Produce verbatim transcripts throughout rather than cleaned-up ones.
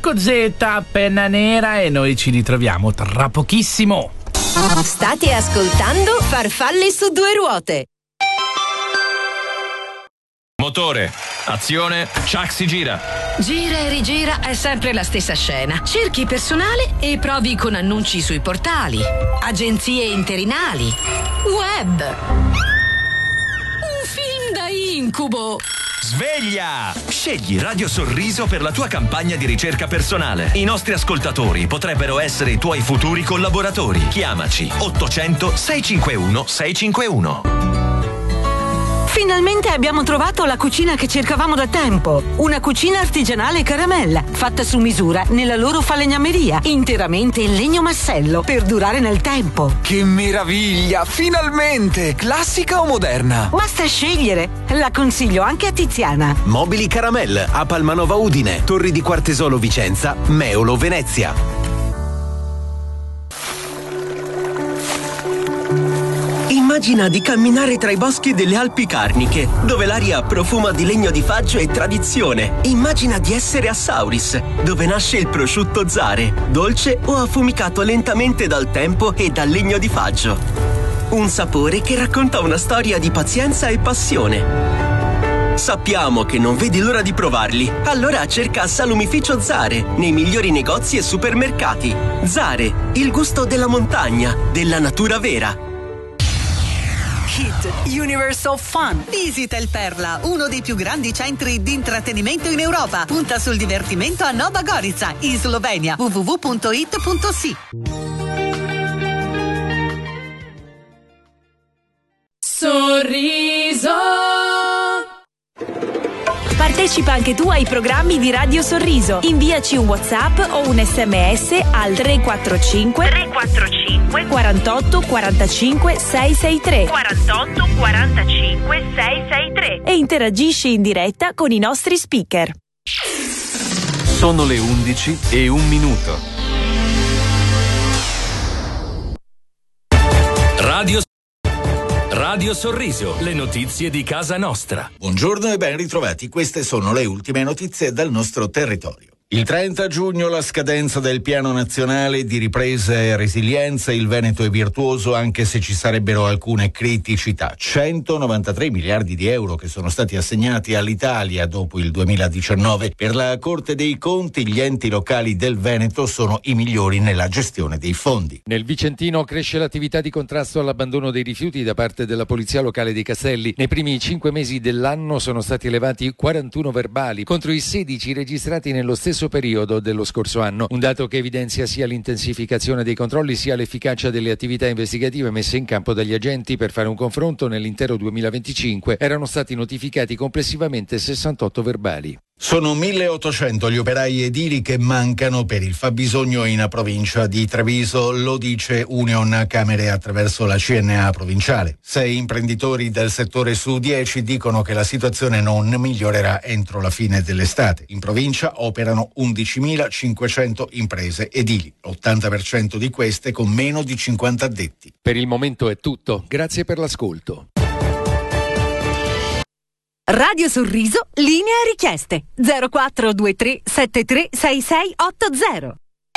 Marco Zetta, penna nera, e noi ci ritroviamo tra pochissimo. State ascoltando Farfalle su due ruote. Motore, azione, Chuck si gira. Gira e rigira è sempre la stessa scena. Cerchi personale e provi con annunci sui portali, agenzie interinali, web. Un film da incubo. Sveglia! Scegli Radio Sorriso per la tua campagna di ricerca personale. I nostri ascoltatori potrebbero essere i tuoi futuri collaboratori. Chiamaci ottocento sei cinque uno sei cinque uno. Finalmente abbiamo trovato la cucina che cercavamo da tempo. Una cucina artigianale caramella, fatta su misura nella loro falegnameria, interamente in legno massello, per durare nel tempo. Che meraviglia! Finalmente! Classica o moderna? Basta scegliere. La consiglio anche a Tiziana. Mobili Caramel a Palmanova Udine, Torri di Quartesolo Vicenza, Meolo Venezia. Immagina di camminare tra i boschi delle Alpi Carniche, dove l'aria profuma di legno di faggio e tradizione. Immagina di essere a Sauris, dove nasce il prosciutto Zare, dolce o affumicato lentamente dal tempo e dal legno di faggio. Un sapore che racconta una storia di pazienza e passione. Sappiamo che non vedi l'ora di provarli, allora cerca Salumificio Zare nei migliori negozi e supermercati. Zare, il gusto della montagna, della natura vera. Kid Universal Fun. Visita il Perla, uno dei più grandi centri di intrattenimento in Europa. Punta sul divertimento a Nova Gorica, in Slovenia. w w w punto i t punto s i. Sorriso. Partecipa anche tu ai programmi di Radio Sorriso. Inviaci un WhatsApp o un sms al tre quattro cinque tre quattro cinque quarantotto quarantacinque seicentosessantatré quarantotto quarantacinque seicentosessantatré e interagisci in diretta con i nostri speaker. Sono le undici e un minuto. Radio Radio Sorriso, le notizie di casa nostra. Buongiorno e ben ritrovati, queste sono le ultime notizie dal nostro territorio. Il trenta giugno la scadenza del Piano Nazionale di Ripresa e Resilienza. Il Veneto è virtuoso anche se ci sarebbero alcune criticità. centonovantatré miliardi di euro che sono stati assegnati all'Italia dopo il duemiladiciannove. Per la Corte dei Conti gli enti locali del Veneto sono i migliori nella gestione dei fondi. Nel Vicentino cresce l'attività di contrasto all'abbandono dei rifiuti da parte della Polizia Locale dei Castelli. Nei primi cinque mesi dell'anno sono stati elevati quarantuno verbali contro i sedici registrati nello stesso periodo dello scorso anno, un dato che evidenzia sia l'intensificazione dei controlli sia l'efficacia delle attività investigative messe in campo dagli agenti. Per fare un confronto, nell'intero duemilaventicinque erano stati notificati complessivamente sessantotto verbali. Sono milleottocento gli operai edili che mancano per il fabbisogno in provincia di Treviso, lo dice Union Camere attraverso la C N A provinciale. Sei imprenditori del settore su dieci dicono che la situazione non migliorerà entro la fine dell'estate. In provincia operano undicimilacinquecento imprese edili, l'ottanta per cento di queste con meno di cinquanta addetti. Per il momento è tutto, grazie per l'ascolto. Radio Sorriso, linea richieste zero quattro due tre sette tre sei sei otto zero.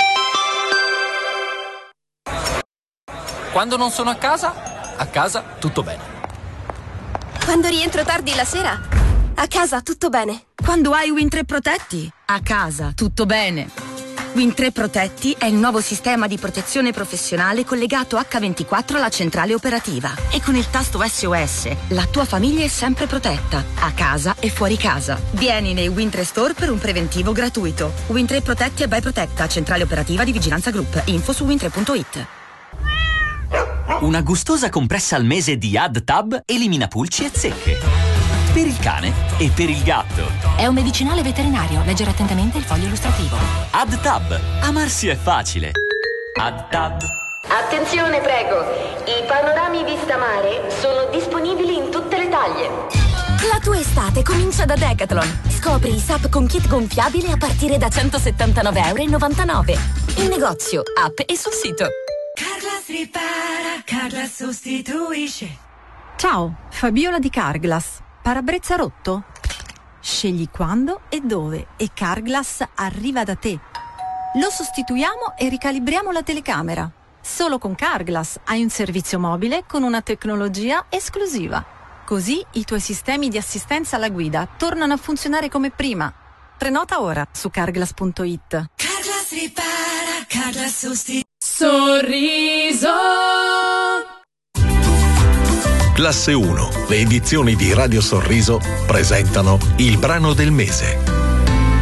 Quando non sono a casa, a casa tutto bene. Quando rientro tardi la sera, a casa tutto bene. Quando hai Win tre Protetti, a casa tutto bene. Win tre Protetti è il nuovo sistema di protezione professionale collegato acca ventiquattro alla centrale operativa. E con il tasto S O S la tua famiglia è sempre protetta, a casa e fuori casa. Vieni nei Win tre Store per un preventivo gratuito. Win tre Protetti e by Protetta, centrale operativa di Vigilanza Group. Info su win tre punto it. Una gustosa compressa al mese di AdTab elimina pulci e zecche. Per il cane e per il gatto. È un medicinale veterinario. Leggere attentamente il foglio illustrativo. AdTab. Amarsi è facile. AdTab. Attenzione, prego. I panorami vista mare sono disponibili in tutte le taglie. La tua estate comincia da Decathlon. Scopri i S U P con kit gonfiabile a partire da centosettantanove virgola novantanove euro. In negozio, app e sul sito. Carglass ripara, Carglass sostituisce. Ciao, Fabiola di Carglass. Parabrezza rotto? Scegli quando e dove e Carglass arriva da te. Lo sostituiamo e ricalibriamo la telecamera. Solo con Carglass hai un servizio mobile con una tecnologia esclusiva. Così i tuoi sistemi di assistenza alla guida tornano a funzionare come prima. Prenota ora su carglass punto it. Carglass ripara, Carglass sostituisce. Sorriso. Classe uno, le edizioni di Radio Sorriso presentano il brano del mese.